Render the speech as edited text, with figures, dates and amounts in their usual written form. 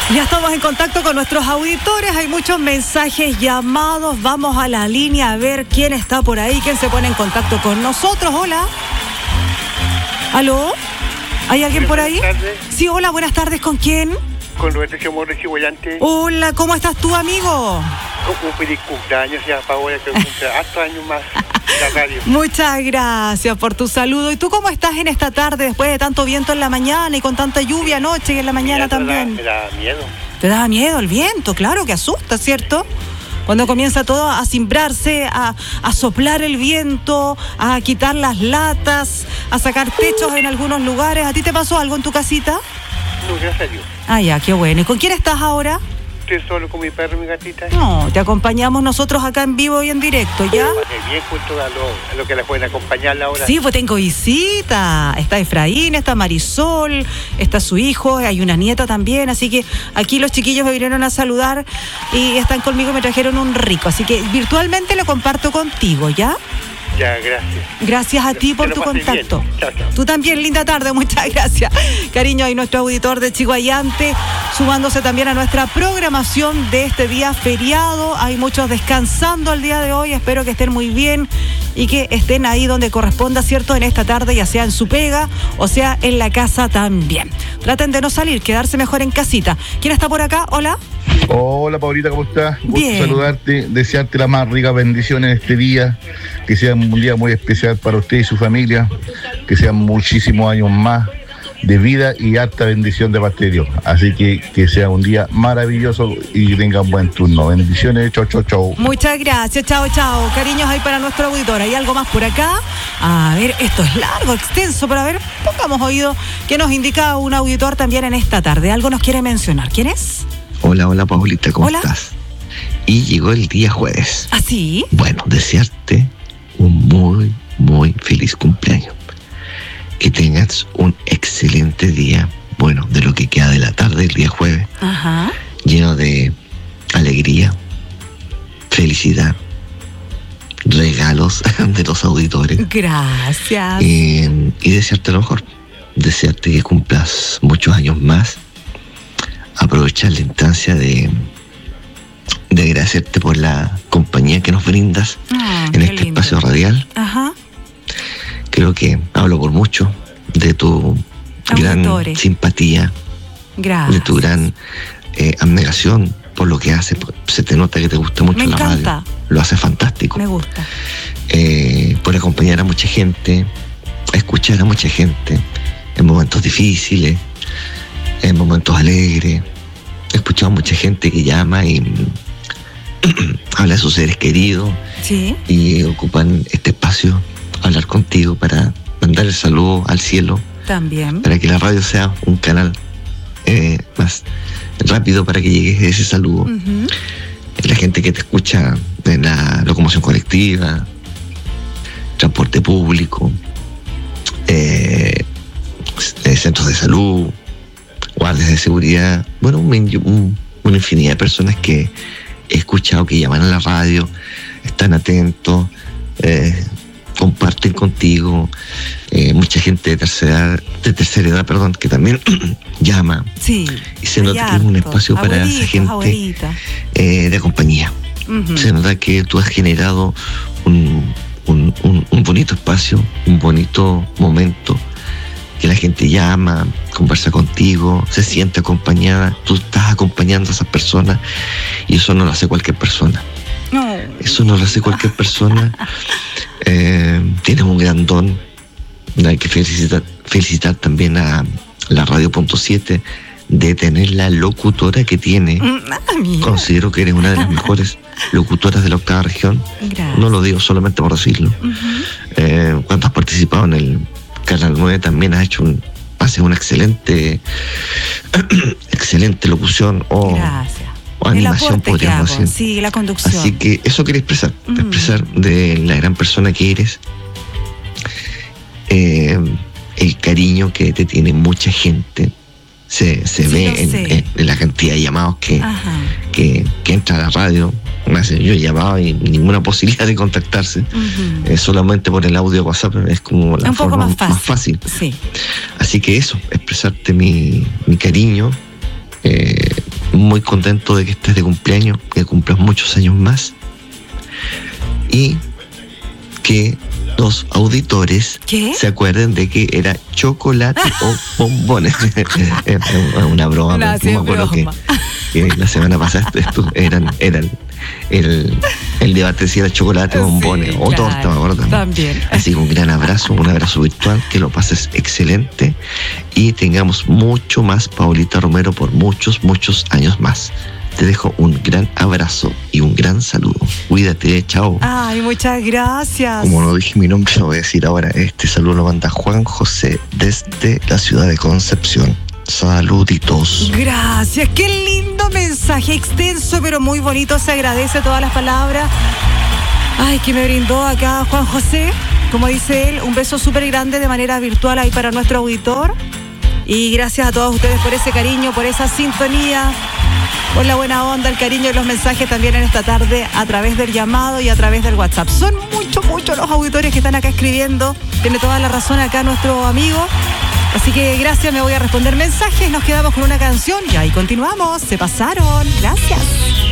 Ya estamos en contacto con nuestros auditores, hay muchos mensajes, llamados, vamos a la línea a ver quién está por ahí, quién se pone en contacto con nosotros. Hola. ¿Aló? ¿Hay alguien por ahí? Buenas tardes. Sí, hola, buenas tardes, ¿con quién? Con Roberto Chamorro Chiboyante. Hola, ¿cómo estás tú, amigo? Un feliz cumpleaños ya para ahora que cumple hartos años más en la radio. Muchas gracias por tu saludo. ¿Y tú cómo estás en esta tarde después de tanto viento en la mañana y con tanta lluvia anoche y en la mañana también? Me da miedo. ¿Te da miedo el viento? Claro que asusta, ¿cierto? Cuando comienza todo a cimbrarse, a soplar el viento, a quitar las latas, a sacar techos en algunos lugares. ¿A ti te pasó algo en tu casita? No, gracias a Dios. Ah, ya, qué bueno. ¿Y con quién estás ahora? Estoy solo con mi perro y mi gatita. No, te acompañamos nosotros acá en vivo y en directo, ¿ya? Bien junto a lo que la pueden acompañar ahora. Sí, pues tengo visita. Está Efraín, está Marisol, está su hijo, hay una nieta también. Así que aquí los chiquillos me vinieron a saludar y están conmigo, me trajeron un rico. Así que virtualmente lo comparto contigo, ¿ya? Ya, gracias. Gracias a ti por tu contacto. Chao, chao. Tú también, linda tarde, muchas gracias. Cariño, hay nuestro auditor de Chiguayante, sumándose también a nuestra programación de este día feriado. Hay muchos descansando el día de hoy, espero que estén muy bien y que estén ahí donde corresponda, ¿cierto? En esta tarde, ya sea en su pega o sea en la casa también. Traten de no salir, quedarse mejor en casita. ¿Quién está por acá? Hola. Hola, Paulita, ¿cómo estás? Bien. Gusto saludarte, desearte la más rica bendición en este día, que sea un día muy especial para usted y su familia, que sean muchísimos años más de vida y harta bendición de parte de Dios. Así que sea un día maravilloso y tengan buen turno. Bendiciones, chau, chau, chau. Muchas gracias, chao, chao. Cariños ahí para nuestro auditor. ¿Hay algo más por acá? A ver, esto es largo, extenso, pero a ver, pongamos oído que nos indica un auditor también en esta tarde. Algo nos quiere mencionar. ¿Quién es? Hola, Paulita, ¿cómo Hola. estás? Y llegó el día jueves. ¿Ah, sí? Bueno, desearte un muy, muy feliz cumpleaños. Que tengas un excelente día, bueno, de lo que queda de la tarde, el día jueves, Ajá. lleno de alegría, felicidad, regalos de los auditores. Gracias. Y desearte lo mejor. Desearte que cumplas muchos años más. Aprovechar la instancia de agradecerte por la compañía que nos brindas en este lindo. espacio radial. Ajá. Creo que hablo por mucho de tu gran Auditores. simpatía, Gracias. de tu gran abnegación por lo que haces. Se te nota que te gusta mucho Me la encanta. radio. Lo haces fantástico. Me gusta. Por acompañar a mucha gente, escuchar a mucha gente en momentos difíciles, en momentos alegres. He escuchado a mucha gente que llama y habla de sus seres queridos Sí. y ocupan este espacio, hablar contigo para mandar el saludo al cielo, También. para que la radio sea un canal más rápido para que llegue ese saludo. Ujú. La gente que te escucha en la locomoción colectiva, transporte público, centros de salud, guardias de seguridad, bueno, una infinidad de personas que he escuchado que llaman a la radio, están atentos, comparten contigo, mucha gente de tercera edad, que también llama, Sí. y se nota Hay que es un harto. espacio para esa Abuelitos, gente abuelitas. de compañía. Ujú. Se nota que tú has generado un bonito espacio, un bonito momento, que la gente llama, conversa contigo, se siente acompañada, tú estás acompañando a esas personas y eso no lo hace cualquier persona. No. Eso no lo hace cualquier persona. Tienes un gran don. Hay que felicitar también a la Radio Punto 7 de tener la locutora que tiene. Mira. Considero que eres una de las mejores locutoras de la octava región. Gracias. No lo digo solamente por decirlo. Ujú. Cuando has participado en el Canal 9 también haces una excelente locución o Gracias. animación, El aporte que podríamos hago. decir. Sí, la conducción. Así que eso quería expresar de la gran persona que eres, el cariño que te tiene mucha gente. Se Sí, ve lo sé. en la cantidad de llamados Ajá. que entra a la radio. Yo llamaba y ninguna posibilidad de contactarse. Ujú. Solamente por el audio WhatsApp es como la Un poco forma más fácil. Sí. Así que eso, expresarte mi cariño, muy contento de que estés de cumpleaños, que cumplas muchos años más y que los auditores se acuerden de que era chocolate o bombones. Una broma, no me acuerdo que la semana pasada eran el debate si era chocolate, bombones o torta, me acuerdo también. Así que un gran abrazo, un abrazo virtual, que lo pases excelente y tengamos mucho más Paulita Romero por muchos, muchos años más. Te dejo un gran abrazo y un gran saludo. Cuídate, chao. Ay, muchas gracias. Como no dije mi nombre, lo voy a decir ahora. Este saludo lo manda Juan José desde la ciudad de Concepción. Saluditos. Gracias, qué lindo mensaje, extenso pero muy bonito. Se agradece todas las palabras. Ay, que me brindó acá Juan José. Como dice él, un beso súper grande de manera virtual ahí para nuestro auditor. Y gracias a todos ustedes por ese cariño, por esa sintonía, por la buena onda, el cariño y los mensajes también en esta tarde a través del llamado y a través del WhatsApp. Son muchos los auditores que están acá escribiendo. Tiene toda la razón acá nuestro amigo. Así que gracias, me voy a responder mensajes. Nos quedamos con una canción y ahí continuamos. Se pasaron. Gracias.